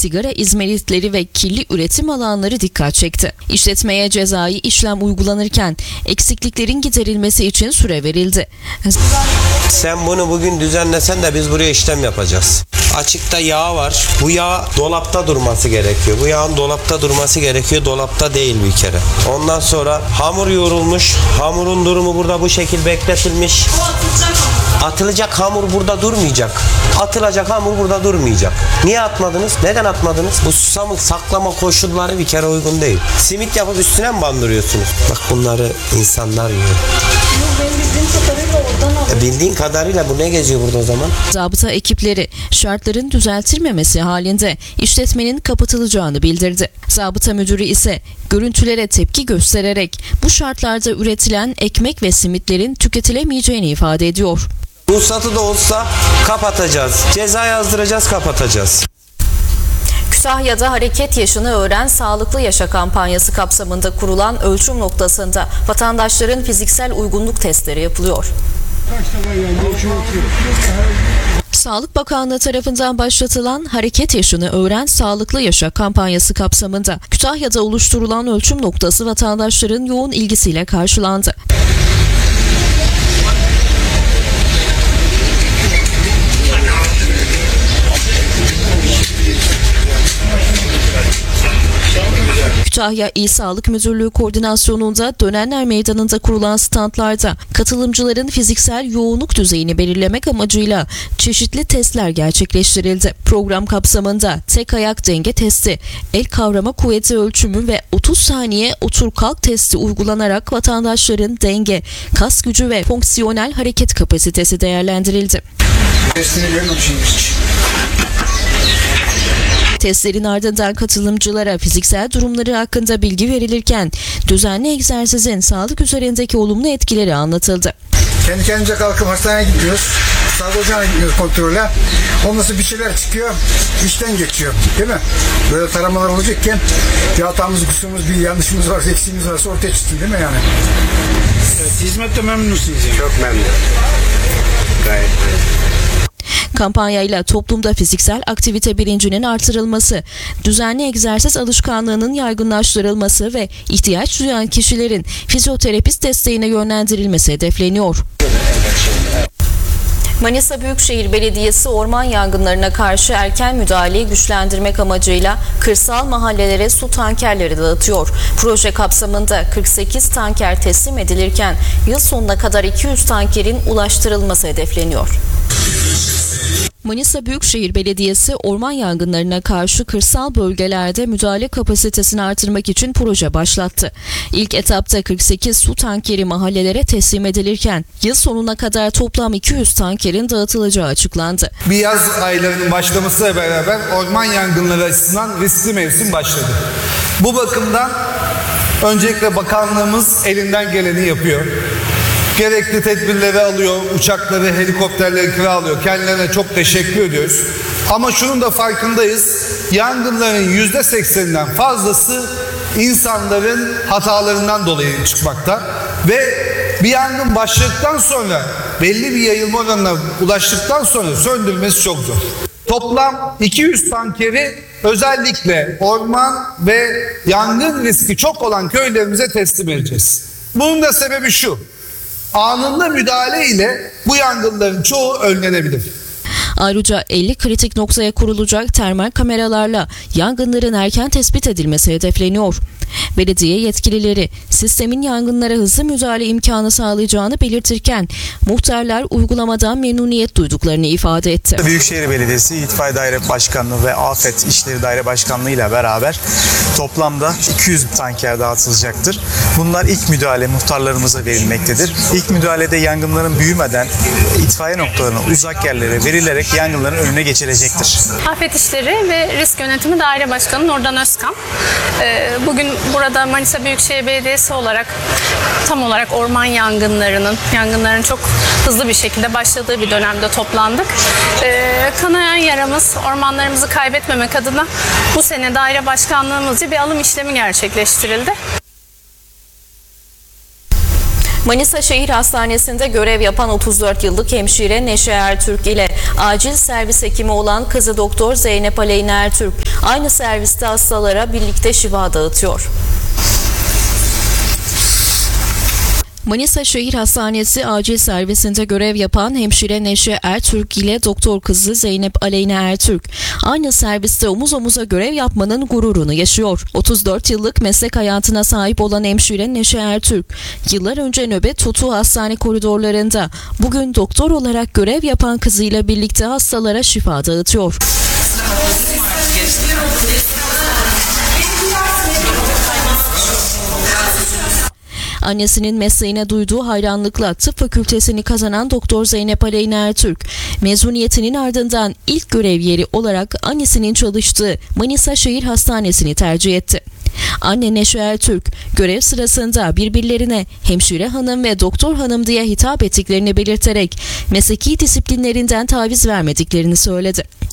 sigara izmaritleri ve kirli üretim alanları dikkat çekti. İşletmeye cezai işlem uygulanırken eksikliklerin giderilmesi için süre verildi. Sen bunu bugün düzenlesen de biz buraya işlem yapacağız. Açıkta yağ var. Bu yağ dolapta durması gerekiyor. Bu yağın dolapta durması gerekiyor. Dolapta değil bir kere. Ondan sonra hamur yoğrulmuş. Hamurun durumu burada bu şekil bekletilmiş. Atılacak hamur burada durmayacak. Atılacak hamur burada durmayacak. Niye atmadınız? Neden atmadınız? Bu susamın saklama koşulları bir kere uygun değil. Simit yapıp üstüne mi bandırıyorsunuz? Bak bunları insanlar yiyor. Bildiğin kadarıyla bu ne geziyor burada o zaman? Zabıta ekipleri şartların düzeltilmemesi halinde işletmenin kapatılacağını bildirdi. Zabıta müdürü ise görüntülere tepki göstererek bu şartlarda üretilen ekmek ve simitlerin tüketilemeyeceğini ifade ediyor. Ruhsatı da olsa kapatacağız. Ceza yazdıracağız, kapatacağız. Kütahya'da Hareket Yaşını Öğren Sağlıklı Yaşa kampanyası kapsamında kurulan ölçüm noktasında vatandaşların fiziksel uygunluk testleri yapılıyor. Sağlık Bakanlığı tarafından başlatılan Hareket Yaşını Öğren Sağlıklı Yaşa kampanyası kapsamında Kütahya'da oluşturulan ölçüm noktası vatandaşların yoğun ilgisiyle karşılandı. Kütahya İl Sağlık Müdürlüğü koordinasyonunda Dönenler Meydanı'nda kurulan standlarda katılımcıların fiziksel yoğunluk düzeyini belirlemek amacıyla çeşitli testler gerçekleştirildi. Program kapsamında tek ayak denge testi, el kavrama kuvveti ölçümü ve 30 saniye otur kalk testi uygulanarak vatandaşların denge, kas gücü ve fonksiyonel hareket kapasitesi değerlendirildi. Testlerin ardından katılımcılara fiziksel durumları hakkında bilgi verilirken düzenli egzersizin sağlık üzerindeki olumlu etkileri anlatıldı. Kendi kendimize kalkıp hastaneye gidiyoruz. Sağlık ocağına gidiyoruz kontrole. Ondan sonra bir şeyler çıkıyor, işten geçiyor. Değil mi? Böyle taramalar olacakken bir hatamız, kusurumuz, bir yanlışımız varsa, eksiğimiz varsa ortaya çıksın değil mi yani? Evet, hizmette memnunsunuz yani. Çok memnunum. Gayet memnunum. Kampanyayla toplumda fiziksel aktivite bilincinin artırılması, düzenli egzersiz alışkanlığının yaygınlaştırılması ve ihtiyaç duyan kişilerin fizyoterapist desteğine yönlendirilmesi hedefleniyor. Manisa Büyükşehir Belediyesi orman yangınlarına karşı erken müdahaleyi güçlendirmek amacıyla kırsal mahallelere su tankerleri dağıtıyor. Proje kapsamında 48 tanker teslim edilirken yıl sonuna kadar 200 tankerin ulaştırılması hedefleniyor. Manisa Büyükşehir Belediyesi orman yangınlarına karşı kırsal bölgelerde müdahale kapasitesini artırmak için proje başlattı. İlk etapta 48 su tankeri mahallelere teslim edilirken yıl sonuna kadar toplam 200 tankerin dağıtılacağı açıklandı. Bir yaz aylarının başlamasıyla beraber orman yangınları açısından riskli mevsim başladı. Bu bakımdan öncelikle bakanlığımız elinden geleni yapıyor. Gerekli tedbirleri alıyor, uçakları, helikopterleri kiralıyor. Kendilerine çok teşekkür ediyoruz. Ama şunun da farkındayız. Yangınların %80'inden fazlası insanların hatalarından dolayı çıkmakta. Ve bir yangın başladıktan sonra, belli bir yayılma oranına ulaştıktan sonra söndürmesi çok zor. Toplam 200 tankeri özellikle orman ve yangın riski çok olan köylerimize teslim edeceğiz. Bunun da sebebi şu. Anında müdahale ile bu yangınların çoğu önlenebilir. Ayrıca 50 kritik noktaya kurulacak termal kameralarla yangınların erken tespit edilmesi hedefleniyor. Belediye yetkilileri sistemin yangınlara hızlı müdahale imkanı sağlayacağını belirtirken muhtarlar uygulamadan memnuniyet duyduklarını ifade etti. Büyükşehir Belediyesi İtfaiye Daire Başkanlığı ve Afet İşleri Daire Başkanlığı ile beraber toplamda 200 tanker dağıtılacaktır. Bunlar ilk müdahale muhtarlarımıza verilmektedir. İlk müdahalede yangınların büyümeden itfaiye noktalarına, uzak yerlere verilerek yangınların önüne geçilecektir. Afet İşleri ve Risk Yönetimi Daire Başkanı Nurdan Özkan. Bugün burada Manisa Büyükşehir Belediyesi olarak tam olarak orman yangınların çok hızlı bir şekilde başladığı bir dönemde toplandık. Kanayan yaramız, ormanlarımızı kaybetmemek adına bu sene daire başkanlığımızca bir alım işlemi gerçekleştirildi. Manisa Şehir Hastanesi'nde görev yapan 34 yıllık hemşire Neşe Ertürk ile acil servis hekimi olan kızı Doktor Zeynep Aleyna Ertürk aynı serviste hastalara birlikte şifa dağıtıyor. Manisa Şehir Hastanesi acil servisinde görev yapan hemşire Neşe Ertürk ile doktor kızı Zeynep Aleyna Ertürk aynı serviste omuz omuza görev yapmanın gururunu yaşıyor. 34 yıllık meslek hayatına sahip olan hemşire Neşe Ertürk, yıllar önce nöbet tuttuğu hastane koridorlarında bugün doktor olarak görev yapan kızıyla birlikte hastalara şifa dağıtıyor. Annesinin mesleğine duyduğu hayranlıkla tıp fakültesini kazanan Doktor Zeynep Aleyna Ertürk, mezuniyetinin ardından ilk görev yeri olarak annesinin çalıştığı Manisa Şehir Hastanesi'ni tercih etti. Anne Neşe Ertürk, görev sırasında birbirlerine hemşire hanım ve doktor hanım diye hitap ettiklerini belirterek mesleki disiplinlerinden taviz vermediklerini söyledi.